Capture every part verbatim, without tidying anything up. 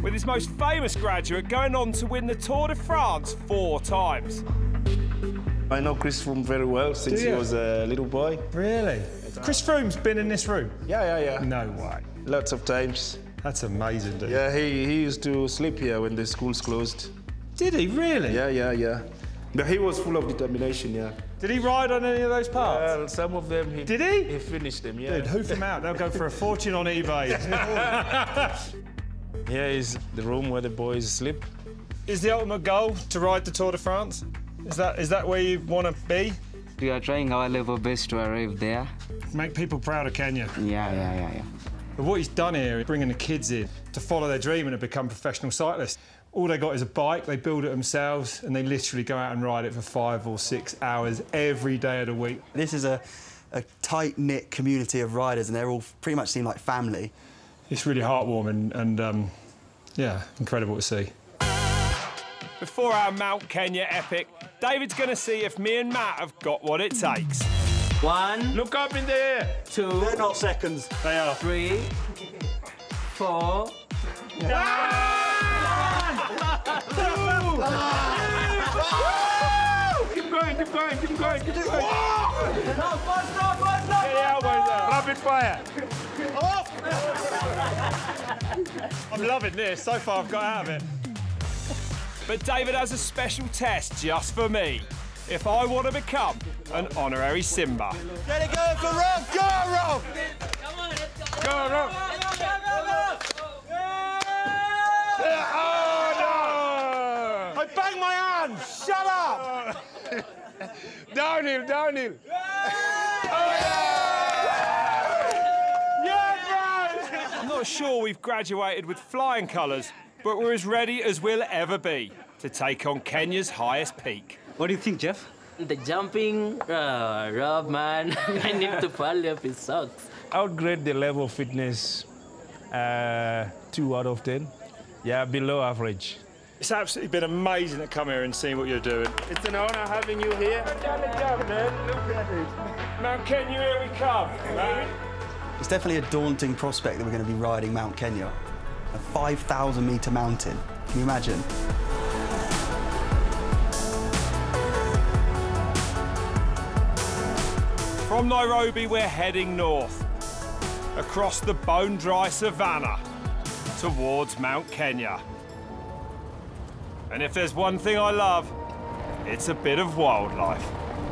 with his most famous graduate going on to win the Tour de France four times. I know Chris Froome very well since he was a little boy. Really? Chris Froome's been in this room? Yeah, yeah, yeah. No way. Lots of times. That's amazing, dude. Yeah, he, he used to sleep here when the schools closed. Did he, really? Yeah, yeah, yeah. But he was full of determination, yeah. Did he ride on any of those parts? Well, some of them, he... Did he? He finished them, yeah. Dude, hoof him out. They'll go for a fortune on eBay. Here is the room where the boys sleep. Is the ultimate goal to ride the Tour de France? Is that is that where you want to be? We are trying our level best to arrive there. Make people proud of Kenya. Yeah, yeah, yeah, yeah. But what he's done here is bringing the kids in to follow their dream and to become professional cyclists. All they got is a bike, they build it themselves, and they literally go out and ride it for five or six hours every day of the week. This is a, a tight-knit community of riders, and they're all pretty much seem like family. It's really heartwarming and, um, yeah, incredible to see. Before our Mount Kenya epic, David's going to see if me and Matt have got what it takes. One. Look up in the air. Two. They're not seconds. They are. Three. Four. Keep going, keep going, keep going, keep going. Get the elbows out. Rapid fire. I'm loving this. So far, I've got out of it. But David has a special test just for me. If I want to become an honorary Simba. Get it going for Rob! Go, Rob! Come on, let's go. Go, Rob. I banged my hand! Shut up! Downhill, downhill. I'm not sure we've graduated with flying colours, but we're as ready as we'll ever be to take on Kenya's highest peak. What do you think, Jeff? The jumping, uh, Rob, man. I need to follow up his socks. I would grade the level of fitness uh, two out of ten. Yeah, below average. It's absolutely been amazing to come here and see what you're doing. It's an honor having you here. Mount Kenya, here we come. Right? It's definitely a daunting prospect that we're going to be riding Mount Kenya, a five thousand metre mountain. Can you imagine? From Nairobi, we're heading north, across the bone-dry savannah, towards Mount Kenya. And if there's one thing I love, it's a bit of wildlife.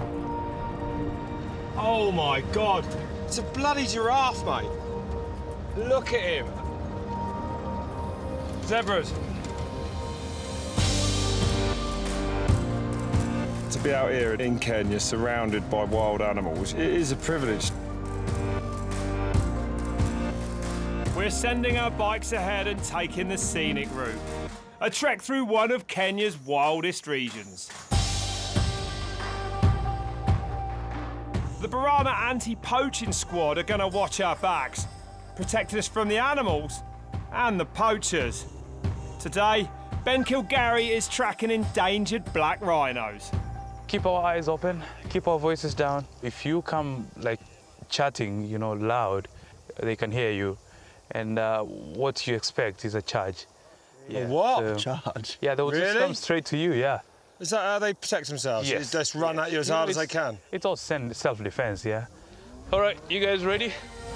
Oh, my God. It's a bloody giraffe, mate. Look at him. Zebras. To be out here in Kenya, surrounded by wild animals, it is a privilege. We're sending our bikes ahead and taking the scenic route. A trek through one of Kenya's wildest regions. The Barama anti-poaching squad are going to watch our backs, protecting us from the animals and the poachers. Today, Ben Kilgary is tracking endangered black rhinos. Keep our eyes open, keep our voices down. If you come like chatting, you know, loud, they can hear you. And uh, what you expect is a charge. Yeah. What? So, Charge. yeah, they will just Really? come straight to you, yeah. Is that how they protect themselves? Yes. They just run yes. at you as You know, hard as they it's- can? It's all sen- self-defense, yeah. All right, you guys ready?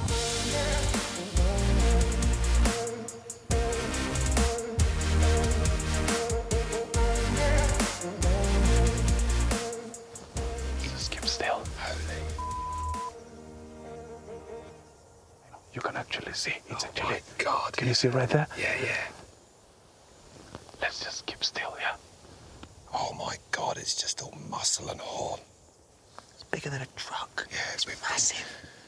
Just keep still. You can actually see. It's actually. my God. Can you see right there? Yeah, yeah. Let's just keep still, yeah. Oh my God, it's just all muscle and horn. It's bigger than a truck. Yeah, it's massive.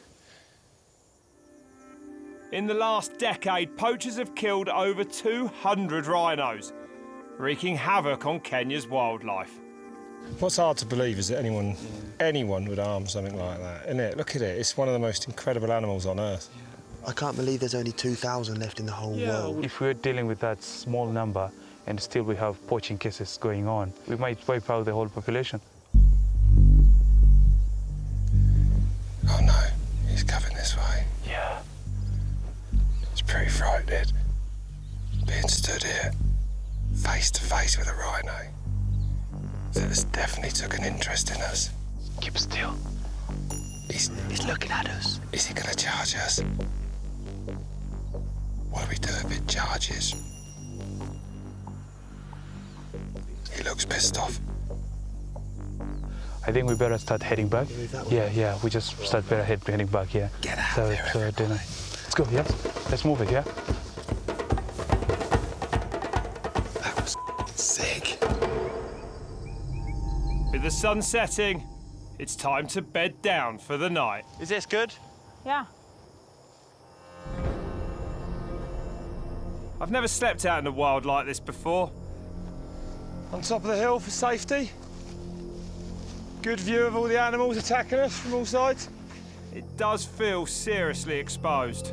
In the last decade, poachers have killed over two hundred rhinos, wreaking havoc on Kenya's wildlife. What's hard to believe is that anyone, anyone would harm something like that, isn't it? Look at it. It's one of the most incredible animals on Earth. I can't believe there's only two thousand left in the whole world. If we're dealing with that small number and still we have poaching cases going on, we might wipe out the whole population. Oh no, he's coming this way. Yeah. It's pretty frightening. Big being stood here, face to face with a rhino, that has definitely took an interest in us. Keep still. He's, He's looking at us. is he going to charge us? What do we do if it charges? He looks pissed off. I think we better start heading back. Yeah, yeah, we just start better head, heading back, yeah. Get out so, there, so dinner. Let's go, yes? Let's move it, yeah? That was sick. With the sun setting, it's time to bed down for the night. Is this good? Yeah. I've never slept out in the wild like this before. On top of the hill for safety. Good view of all the animals attacking us from all sides. It does feel seriously exposed.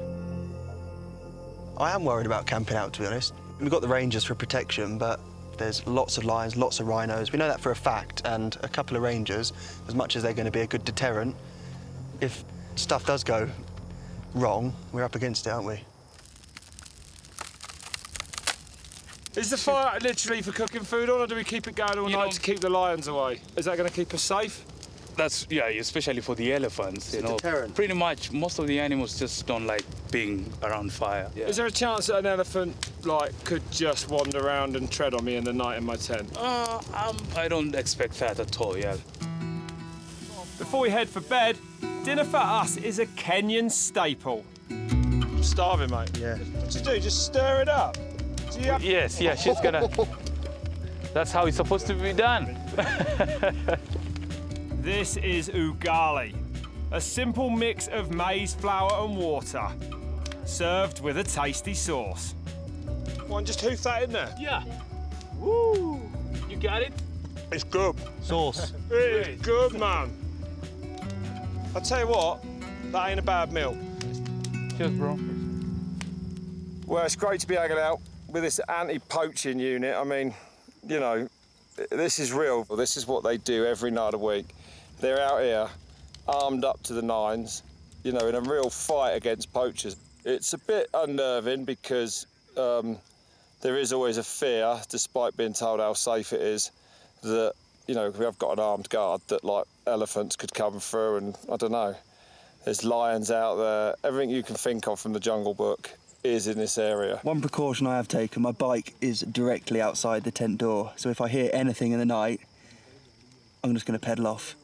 I am worried about camping out, to be honest. We've got the rangers for protection, but there's lots of lions, lots of rhinos. We know that for a fact, and a couple of rangers, as much as they're going to be a good deterrent, if stuff does go wrong, we're up against it, aren't we? Is the fire literally for cooking food on, or do we keep it going all You night know- to keep the lions away? Is that going to keep us safe? That's, yeah, especially for the elephants, you It's a know. deterrent. Pretty much, most of the animals just don't like being around fire. Yeah. Is there a chance that an elephant, like, could just wander around and tread on me in the night in my tent? Uh, um, I don't expect that at all, yeah. Before we head for bed, dinner for us is a Kenyan staple. I'm starving, mate. Yeah. What do you do? Just stir it up? Do you have... Yes, yeah, she's gonna... That's how it's supposed to be done. This is ugali, a simple mix of maize flour and water, served with a tasty sauce. One, just hoof that in there. Yeah. Woo! You got it? It's good. Sauce. It's good, man. I'll tell you what, that ain't a bad meal. Cheers, bro. Well, it's great to be hanging out with this anti-poaching unit. I mean, you know, this is real. This is what they do every night of the week. They're out here, armed up to the nines, you know, in a real fight against poachers. It's a bit unnerving because um, there is always a fear, despite being told how safe it is, that, you know, we have got an armed guard, that, like, elephants could come through and, I don't know, there's lions out there. Everything you can think of from the Jungle Book is in this area. One precaution I have taken, my bike is directly outside the tent door, so if I hear anything in the night, I'm just going to pedal off.